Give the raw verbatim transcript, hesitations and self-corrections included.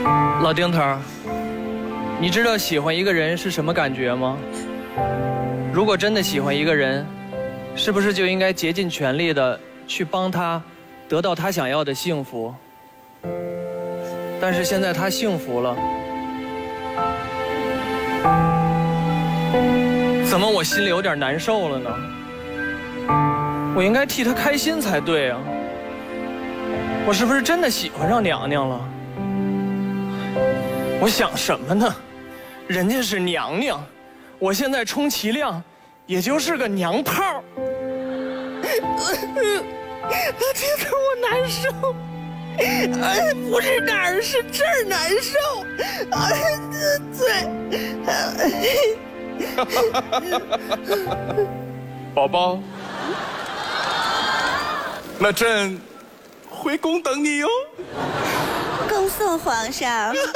老丁头，你知道喜欢一个人是什么感觉吗？如果真的喜欢一个人，是不是就应该竭尽全力的去帮他得到他想要的幸福？但是现在他幸福了，怎么我心里有点难受了呢？我应该替他开心才对啊！我是不是真的喜欢上娘娘了？我想什么呢？人家是娘娘，我现在充其量也就是个娘炮。老丁头，我难受。哎，不是哪儿，是这儿难受。哎， 对。宝宝，那朕回宫等你哟。 恭送皇上。